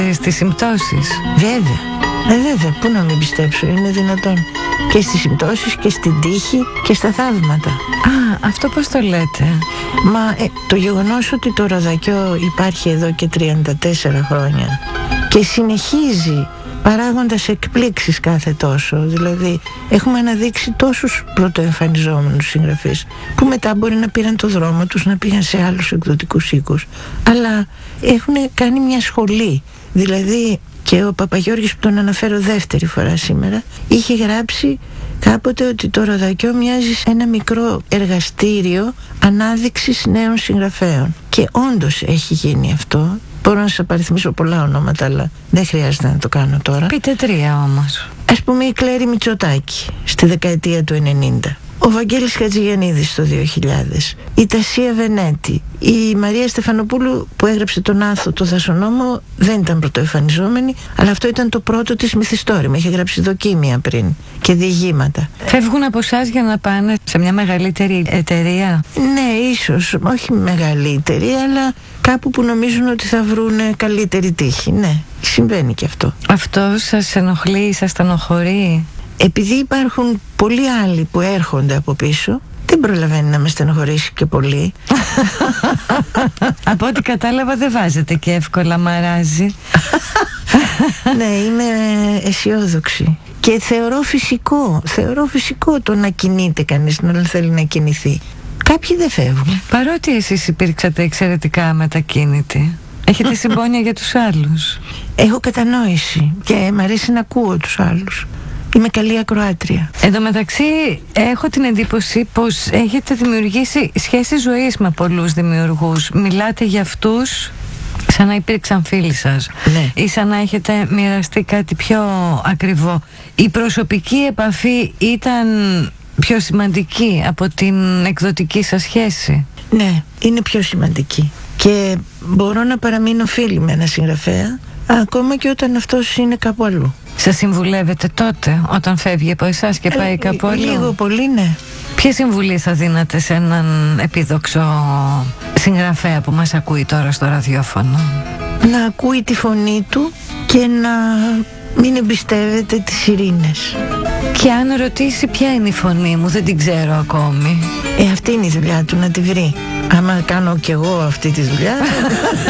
στις συμπτώσεις. Βέβαια, βέβαια, πού να μην πιστέψω, είναι δυνατόν. Και στις συμπτώσεις και στην τύχη και στα θαύματα. Α, αυτό πώς το λέτε? Μα το γεγονός ότι το Ροδακιό υπάρχει εδώ και 34 χρόνια και συνεχίζει παράγοντας εκπλήξεις κάθε τόσο. Δηλαδή έχουμε αναδείξει τόσους πρωτοεμφανιζόμενους συγγραφείς που μετά μπορεί να πήραν το δρόμο τους, να πήγαν σε άλλους εκδοτικούς οίκους, αλλά έχουν κάνει μια σχολή. Δηλαδή και ο Παπαγιώργης, που τον αναφέρω δεύτερη φορά σήμερα, είχε γράψει κάποτε ότι το Ροδακιό μοιάζει σε ένα μικρό εργαστήριο ανάδειξης νέων συγγραφέων. Και όντως έχει γίνει αυτό. Μπορώ να σας απαριθμίσω πολλά ονόματα, αλλά δεν χρειάζεται να το κάνω τώρα. Πείτε 3 όμως. Ας πούμε η Κλέρη Μητσοτάκη στη δεκαετία του 90, ο Βαγγέλης Χατζηγιαννίδης το 2000, η Τασία Βενέτη, η Μαρία Στεφανοπούλου που έγραψε τον Άθο το Δασονόμο δεν ήταν πρωτοεμφανιζόμενη, αλλά αυτό ήταν το πρώτο της μυθιστόρημα. Είχε γράψει δοκίμια πριν και διηγήματα. Φεύγουν από εσάς για να πάνε σε μια μεγαλύτερη εταιρεία? Ναι, ίσως, όχι μεγαλύτερη, αλλά κάπου που νομίζουν ότι θα βρουν καλύτερη τύχη. Ναι, συμβαίνει και αυτό. Αυτό σας ενοχλεί, σας στενοχωρεί? Επειδή υπάρχουν πολλοί άλλοι που έρχονται από πίσω, δεν προλαβαίνει να με στενοχωρήσει και πολύ. Από ό,τι κατάλαβα δεν βάζετε και εύκολα μαράζι. Ναι, είμαι αισιόδοξη. Και θεωρώ φυσικό το να κινείται κανείς, να θέλει να κινηθεί. Κάποιοι δεν φεύγουν. Παρότι εσείς υπήρξατε εξαιρετικά μετακίνητοι, έχετε συμπόνια για τους άλλους. Έχω κατανόηση και μ' αρέσει να ακούω τους άλλους. Είμαι καλή ακροάτρια. Εν τω μεταξύ έχω την εντύπωση πως έχετε δημιουργήσει σχέσεις ζωής με πολλούς δημιουργούς. Μιλάτε για αυτούς σαν να υπήρξαν φίλοι σας. Ναι. Ή σαν να έχετε μοιραστεί κάτι πιο ακριβό. Η προσωπική επαφή ήταν πιο σημαντική από την εκδοτική σας σχέση? Ναι, είναι πιο σημαντική. Και μπορώ να παραμείνω φίλη με ένα συγγραφέα ακόμα και όταν αυτός είναι κάπου αλλού. Σας συμβουλεύετε τότε όταν φεύγει από εσάς και πάει κάπου αλλού? Λίγο πολύ, ναι. Ποια συμβουλή θα δίνατε σε έναν επίδοξο συγγραφέα που μας ακούει τώρα στο ραδιόφωνο? Να ακούει τη φωνή του και να μην εμπιστεύεται τις ειρήνες. Και αν ρωτήσει ποια είναι η φωνή μου, δεν την ξέρω ακόμη. Αυτή είναι η δουλειά του, να τη βρει. Άμα κάνω κι εγώ αυτή τη δουλειά